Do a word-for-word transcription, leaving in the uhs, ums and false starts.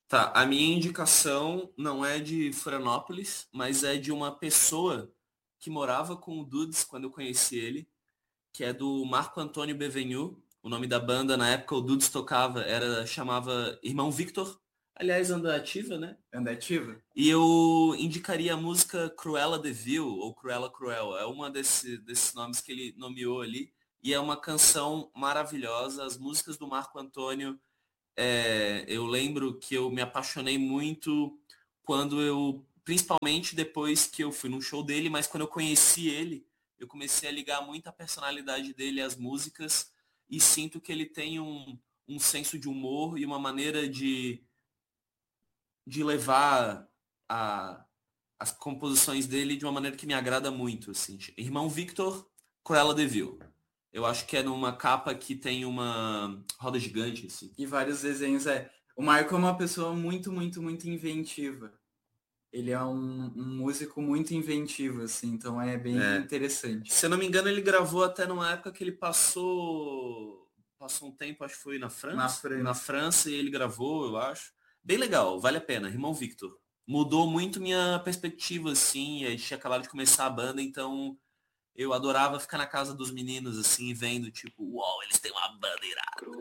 Tá, a minha indicação não é de Florianópolis, mas é de uma pessoa que morava com o Dudes quando eu conheci ele, que é do Marco Antônio Bevenhu. O nome da banda na época o Dudes tocava era chamava Irmão Victor. Aliás, anda ativa, né? Anda ativa? E eu indicaria a música Cruella de Vil, ou Cruella Cruel. É uma desse, desses nomes que ele nomeou ali. E é uma canção maravilhosa. As músicas do Marco Antônio, é, eu lembro que eu me apaixonei muito quando eu, principalmente depois que eu fui num show dele, mas quando eu conheci ele, eu comecei a ligar muito a personalidade dele às músicas e sinto que ele tem um, um senso de humor e uma maneira de, de levar a, as composições dele de uma maneira que me agrada muito. Assim. Irmão Victor, Cruella de Vil. Eu acho que é numa capa que tem uma roda gigante, assim. E vários desenhos, é. O Marco é uma pessoa muito, muito, muito inventiva. Ele é um, um músico muito inventivo, assim, então é bem É. interessante. Se eu não me engano, ele gravou até numa época que ele passou passou um tempo, acho que foi na Na França. Na França. França e ele gravou, eu acho. Bem legal, vale a pena. Irmão Victor. Mudou muito minha perspectiva, assim. A gente tinha acabado de começar a banda, então eu adorava ficar na casa dos meninos, assim, vendo, tipo, uau, eles têm uma banda irada.